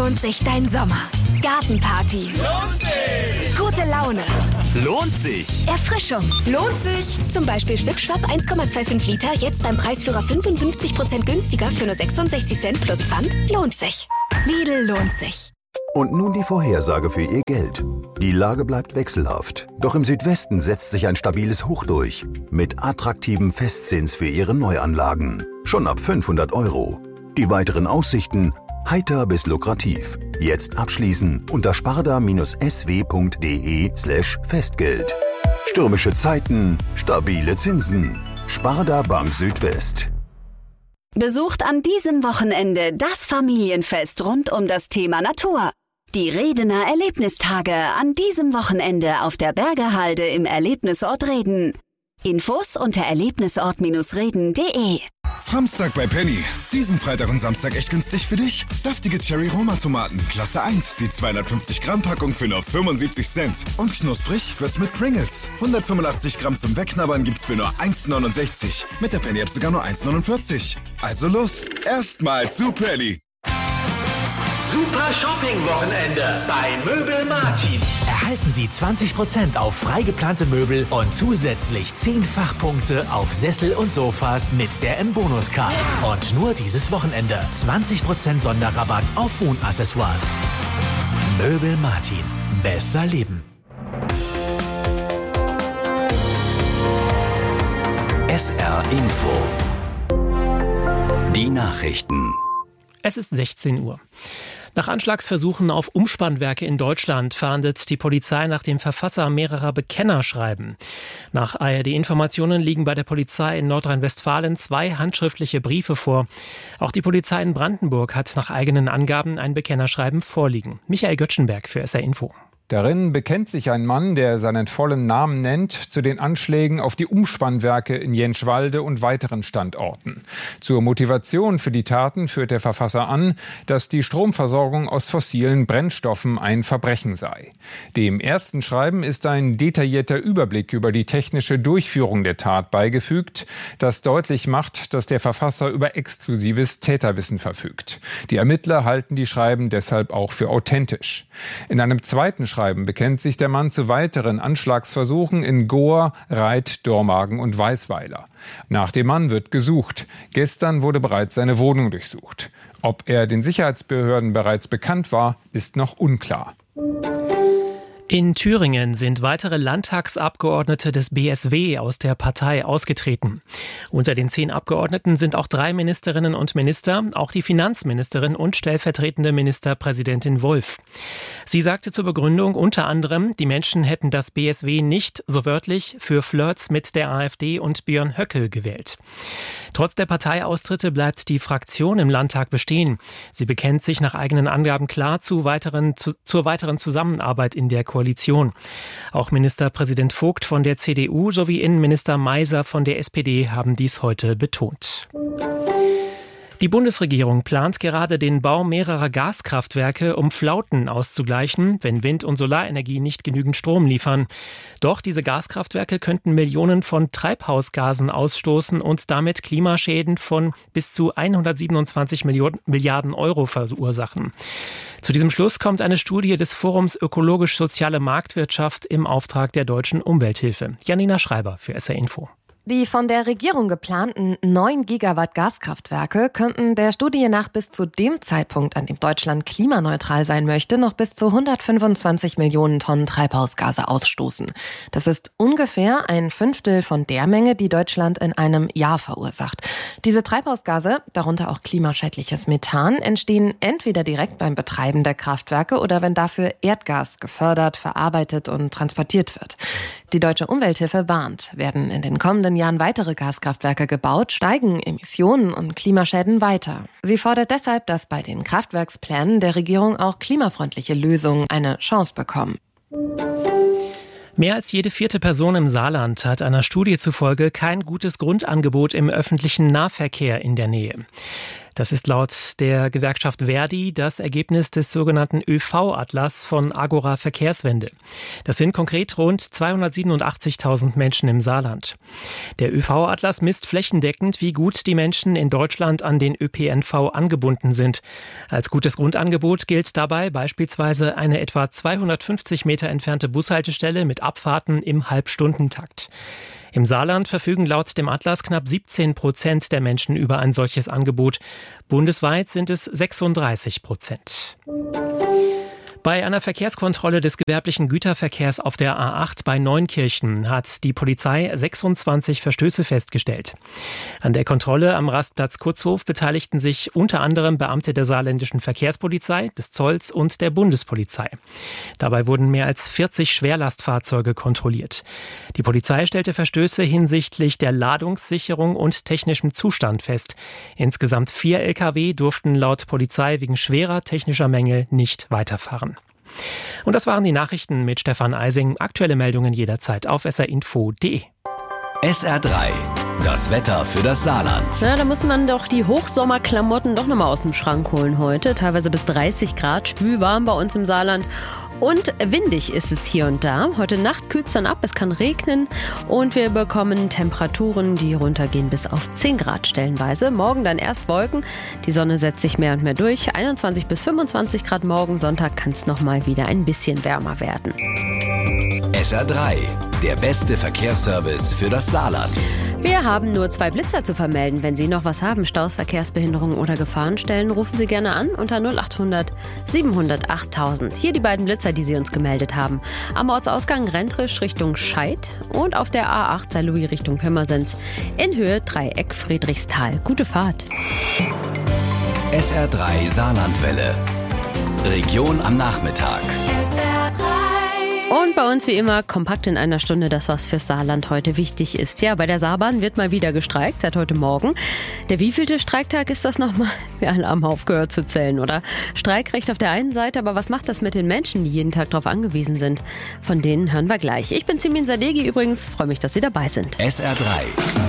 lohnt sich dein Sommer? Gartenparty. Lohnt sich! Gute Laune. Lohnt sich! Erfrischung. Lohnt sich. Zum Beispiel Schwip-Schwapp 1,25 Liter, jetzt beim Preisführer 55% günstiger für nur 66 Cent plus Pfand. Lohnt sich. Lidl lohnt sich. Und nun die Vorhersage für Ihr Geld. Die Lage bleibt wechselhaft. Doch im Südwesten setzt sich ein stabiles Hoch durch. Mit attraktivem Festzins für Ihre Neuanlagen. Schon ab 500 €. Die weiteren Aussichten: heiter bis lukrativ. Jetzt abschließen unter sparda-sw.de/Festgeld. Stürmische Zeiten, stabile Zinsen. Sparda Bank Südwest. Besucht an diesem Wochenende das Familienfest rund um das Thema Natur. Die Redener Erlebnistage an diesem Wochenende auf der Bergerhalde im Erlebnisort Reden. Infos unter erlebnisort-reden.de. Samstag bei Penny. Diesen Freitag und Samstag echt günstig für dich. Saftige Cherry-Roma-Tomaten, Klasse 1, die 250 Gramm Packung für nur 75 Cent. Und knusprig wird's mit Pringles. 185 Gramm zum Wegknabbern gibt's für nur 1,69. Mit der Penny-App sogar nur 1,49. Also los, erstmal zu Penny. Super Shopping-Wochenende bei Möbel Martin. Erhalten Sie 20% auf frei geplante Möbel und zusätzlich 10 Fachpunkte auf Sessel und Sofas mit der M-Bonus-Card. Und nur dieses Wochenende 20% Sonderrabatt auf Wohnaccessoires. Möbel Martin. Besser leben. SR Info. Die Nachrichten. Es ist 16 Uhr. Nach Anschlagsversuchen auf Umspannwerke in Deutschland fahndet die Polizei nach dem Verfasser mehrerer Bekennerschreiben. Nach ARD-Informationen liegen bei der Polizei in Nordrhein-Westfalen 2 handschriftliche Briefe vor. Auch die Polizei in Brandenburg hat nach eigenen Angaben ein Bekennerschreiben vorliegen. Michael Göttschenberg für SR Info. Darin bekennt sich ein Mann, der seinen vollen Namen nennt, zu den Anschlägen auf die Umspannwerke in Jentschwalde und weiteren Standorten. Zur Motivation für die Taten führt der Verfasser an, dass die Stromversorgung aus fossilen Brennstoffen ein Verbrechen sei. Dem ersten Schreiben ist ein detaillierter Überblick über die technische Durchführung der Tat beigefügt, das deutlich macht, dass der Verfasser über exklusives Täterwissen verfügt. Die Ermittler halten die Schreiben deshalb auch für authentisch. In einem zweiten Schreiben bekennt sich der Mann zu weiteren Anschlagsversuchen in Goa, Reit, Dormagen und Weißweiler. Nach dem Mann wird gesucht. Gestern wurde bereits seine Wohnung durchsucht. Ob er den Sicherheitsbehörden bereits bekannt war, ist noch unklar. In Thüringen sind weitere Landtagsabgeordnete des BSW aus der Partei ausgetreten. Unter den 10 Abgeordneten sind auch 3 Ministerinnen und Minister, auch die Finanzministerin und stellvertretende Ministerpräsidentin Wolf. Sie sagte zur Begründung unter anderem, die Menschen hätten das BSW nicht, so wörtlich, für Flirts mit der AfD und Björn Höcke gewählt. Trotz der Parteiaustritte bleibt die Fraktion im Landtag bestehen. Sie bekennt sich nach eigenen Angaben klar zur weiteren Zusammenarbeit in der Koalition. Auch Ministerpräsident Vogt von der CDU sowie Innenminister Meiser von der SPD haben dies heute betont. Die Bundesregierung plant gerade den Bau mehrerer Gaskraftwerke, um Flauten auszugleichen, wenn Wind- und Solarenergie nicht genügend Strom liefern. Doch diese Gaskraftwerke könnten Millionen von Treibhausgasen ausstoßen und damit Klimaschäden von bis zu 127 Milliarden Euro verursachen. Zu diesem Schluss kommt eine Studie des Forums Ökologisch-Soziale Marktwirtschaft im Auftrag der Deutschen Umwelthilfe. Janina Schreiber für SR Info. Die von der Regierung geplanten 9 Gigawatt Gaskraftwerke könnten der Studie nach bis zu dem Zeitpunkt, an dem Deutschland klimaneutral sein möchte, noch bis zu 125 Millionen Tonnen Treibhausgase ausstoßen. Das ist ungefähr 1/5 von der Menge, die Deutschland in einem Jahr verursacht. Diese Treibhausgase, darunter auch klimaschädliches Methan, entstehen entweder direkt beim Betreiben der Kraftwerke oder wenn dafür Erdgas gefördert, verarbeitet und transportiert wird. Die Deutsche Umwelthilfe warnt, werden in den kommenden Jahren weitere Gaskraftwerke gebaut, steigen Emissionen und Klimaschäden weiter. Sie fordert deshalb, dass bei den Kraftwerksplänen der Regierung auch klimafreundliche Lösungen eine Chance bekommen. Mehr als jede 4. Person im Saarland hat einer Studie zufolge kein gutes Grundangebot im öffentlichen Nahverkehr in der Nähe. Das ist laut der Gewerkschaft Verdi das Ergebnis des sogenannten ÖV-Atlas von Agora Verkehrswende. Das sind konkret rund 287.000 Menschen im Saarland. Der ÖV-Atlas misst flächendeckend, wie gut die Menschen in Deutschland an den ÖPNV angebunden sind. Als gutes Grundangebot gilt dabei beispielsweise eine etwa 250 Meter entfernte Bushaltestelle mit Abfahrten im Halbstundentakt. Im Saarland verfügen laut dem Atlas knapp 17% der Menschen über ein solches Angebot. Bundesweit sind es 36%. Bei einer Verkehrskontrolle des gewerblichen Güterverkehrs auf der A8 bei Neunkirchen hat die Polizei 26 Verstöße festgestellt. An der Kontrolle am Rastplatz Kutzhof beteiligten sich unter anderem Beamte der saarländischen Verkehrspolizei, des Zolls und der Bundespolizei. Dabei wurden mehr als 40 Schwerlastfahrzeuge kontrolliert. Die Polizei stellte Verstöße hinsichtlich der Ladungssicherung und technischem Zustand fest. Insgesamt 4 Lkw durften laut Polizei wegen schwerer technischer Mängel nicht weiterfahren. Und das waren die Nachrichten mit Stefan Eising. Aktuelle Meldungen jederzeit auf srinfo.de. SR3, das Wetter für das Saarland. Ja, da muss man doch die Hochsommerklamotten doch nochmal aus dem Schrank holen heute. Teilweise bis 30 Grad, spülwarm bei uns im Saarland. Und windig ist es hier und da. Heute Nacht kühlt es dann ab, es kann regnen und wir bekommen Temperaturen, die runtergehen bis auf 10 Grad stellenweise. Morgen dann erst Wolken, die Sonne setzt sich mehr und mehr durch. 21 bis 25 Grad morgen, Sonntag kann es nochmal wieder ein bisschen wärmer werden. SR3, der beste Verkehrsservice für das Saarland. Wir haben nur 2 Blitzer zu vermelden. Wenn Sie noch was haben, Staus, Verkehrsbehinderungen oder Gefahrenstellen, rufen Sie gerne an unter 0800 700 8000. Hier die beiden Blitzer, die Sie uns gemeldet haben. Am Ortsausgang Rentrisch Richtung Scheid und auf der A8 Saarlouis Richtung Pirmasens in Höhe Dreieck Friedrichsthal. Gute Fahrt. SR3 Saarlandwelle. Region am Nachmittag. SR3. Und bei uns wie immer kompakt in einer Stunde das, was fürs Saarland heute wichtig ist. Ja, bei der Saarbahn wird mal wieder gestreikt, seit heute Morgen. Der wievielte Streiktag ist das nochmal? Wir alle haben aufgehört zu zählen, oder? Streikrecht auf der einen Seite, aber was macht das mit den Menschen, die jeden Tag darauf angewiesen sind? Von denen hören wir gleich. Ich bin Simin Sadeghi übrigens, freue mich, dass Sie dabei sind. SR3.